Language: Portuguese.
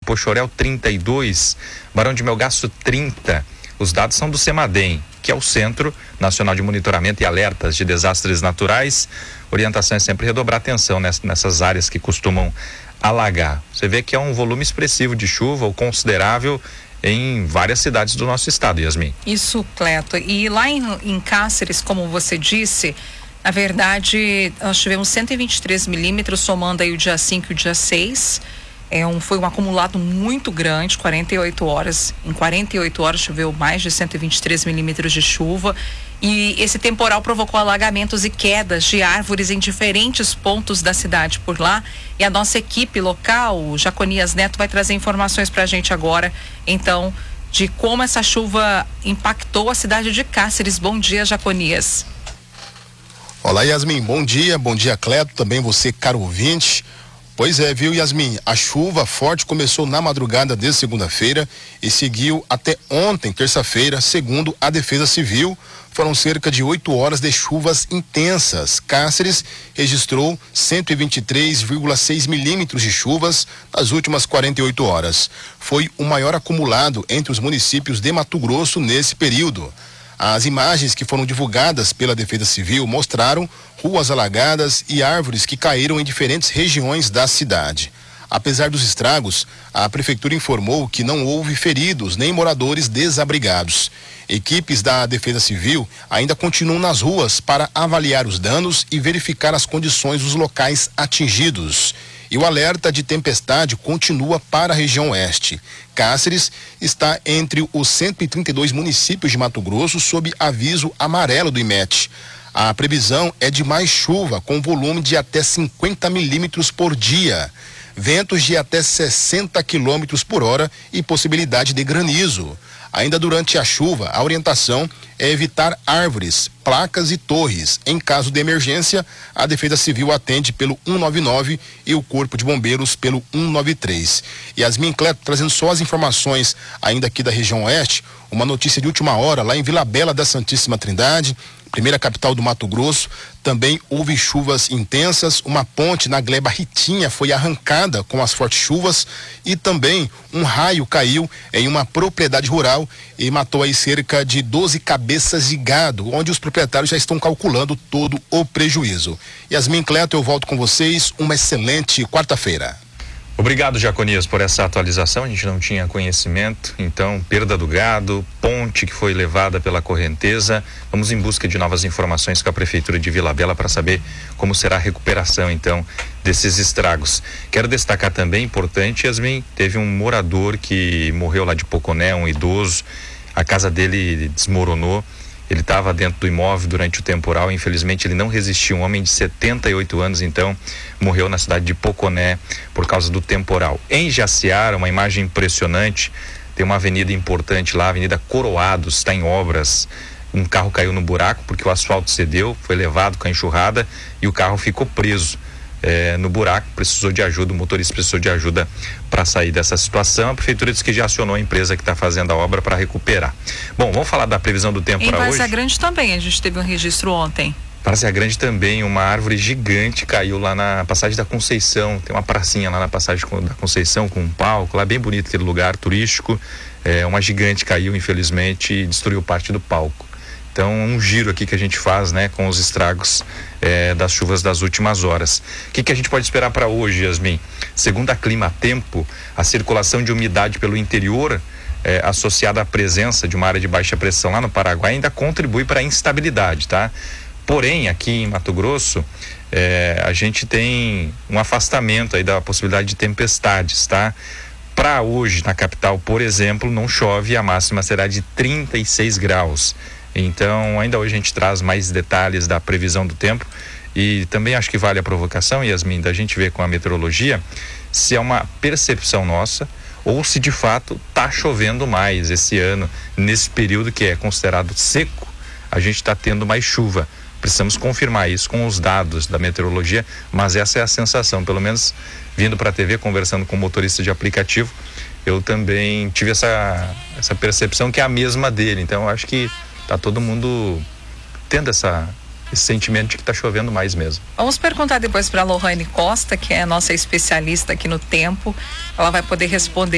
Poxoréu 32, Barão de Melgaço 30. Os dados são do CEMADEM, que é o Centro Nacional de Monitoramento e Alertas de Desastres Naturais. Orientação é sempre redobrar atenção nessas áreas que costumam alagar. Você vê que é um volume expressivo de chuva, ou considerável, em várias cidades do nosso estado, Yasmin. Isso, Cleto. E lá em Cáceres, como você disse, na verdade, nós tivemos 123 milímetros, somando aí o dia 5 e o dia 6. Foi um acumulado muito grande, 48 horas. Em 48 horas choveu mais de 123 milímetros de chuva. E esse temporal provocou alagamentos e quedas de árvores em diferentes pontos da cidade por lá. E a nossa equipe local, o Jaconias Neto, vai trazer informações pra gente agora, então, de como essa chuva impactou a cidade de Cáceres. Bom dia, Jaconias. Olá, Yasmin, bom dia, Cleto, também você, caro ouvinte. Pois é, viu, Yasmin? A chuva forte começou na madrugada de segunda-feira e seguiu até ontem, terça-feira, segundo a Defesa Civil. Foram cerca de 8 horas de chuvas intensas. Cáceres registrou 123,6 milímetros de chuvas nas últimas 48 horas. Foi o maior acumulado entre os municípios de Mato Grosso nesse período. As imagens que foram divulgadas pela Defesa Civil mostraram ruas alagadas e árvores que caíram em diferentes regiões da cidade. Apesar dos estragos, a Prefeitura informou que não houve feridos nem moradores desabrigados. Equipes da Defesa Civil ainda continuam nas ruas para avaliar os danos e verificar as condições dos locais atingidos. E o alerta de tempestade continua para a região oeste. Cáceres está entre os 132 municípios de Mato Grosso sob aviso amarelo do IMET. A previsão é de mais chuva, com volume de até 50 milímetros por dia. Ventos de até 60 quilômetros por hora e possibilidade de granizo. Ainda durante a chuva, a orientação é evitar árvores, placas e torres. Em caso de emergência, a Defesa Civil atende pelo 199 e o Corpo de Bombeiros pelo 193. Yasmin, Cleto, trazendo só as informações ainda aqui da região oeste, uma notícia de última hora lá em Vila Bela da Santíssima Trindade, primeira capital do Mato Grosso, também houve chuvas intensas, uma ponte na gleba Ritinha foi arrancada com as fortes chuvas e também um raio caiu em uma propriedade rural e matou aí cerca de 12 cabeças de gado, onde os proprietários já estão calculando todo o prejuízo. Yasmin, Cleto, eu volto com vocês, uma excelente quarta-feira. Obrigado, Jaconias, por essa atualização. A gente não tinha conhecimento, então, perda do gado, ponte que foi levada pela correnteza. Vamos em busca de novas informações com a Prefeitura de Vila Bela para saber como será a recuperação, então, desses estragos. Quero destacar também, importante, Yasmin, teve um morador que morreu lá de Poconé, um idoso. A casa dele desmoronou. Ele estava dentro do imóvel durante o temporal, infelizmente ele não resistiu, um homem de 78 anos, então morreu na cidade de Poconé por causa do temporal. Em Jaciara, uma imagem impressionante, tem uma avenida importante lá, a Avenida Coroados, está em obras. Um carro caiu no buraco porque o asfalto cedeu, foi levado com a enxurrada e o carro ficou preso no buraco, precisou de ajuda, o motorista precisou de ajuda para sair dessa situação. A Prefeitura disse que já acionou a empresa que está fazendo a obra para recuperar. Bom, vamos falar da previsão do tempo para hoje. Em Várzea Grande também, a gente teve um registro ontem. Várzea Grande também, uma árvore gigante caiu lá na passagem da Conceição, tem uma pracinha lá na passagem da Conceição com um palco, lá bem bonito aquele lugar turístico, uma gigante caiu infelizmente e destruiu parte do palco. Então, um giro aqui que a gente faz, né, com os estragos das chuvas das últimas horas. O que a gente pode esperar para hoje, Yasmin? Segundo a Clima Tempo, a circulação de umidade pelo interior, associada à presença de uma área de baixa pressão lá no Paraguai, ainda contribui para a instabilidade, tá? Porém, aqui em Mato Grosso, a gente tem um afastamento aí da possibilidade de tempestades, tá? Para hoje, na capital, por exemplo, não chove e a máxima será de 36 graus. Então, ainda hoje a gente traz mais detalhes da previsão do tempo e também acho que vale a provocação, Yasmin, da gente ver com a meteorologia se é uma percepção nossa ou se de fato está chovendo mais esse ano, nesse período que é considerado seco, a gente está tendo mais chuva. Precisamos confirmar isso com os dados da meteorologia, mas essa é a sensação, pelo menos vindo para a TV, conversando com o motorista de aplicativo, eu também tive essa percepção que é a mesma dele, então eu acho que tá todo mundo tendo esse sentimento de que tá chovendo mais mesmo. Vamos perguntar depois para a Lohane Costa, que é a nossa especialista aqui no tempo. Ela vai poder responder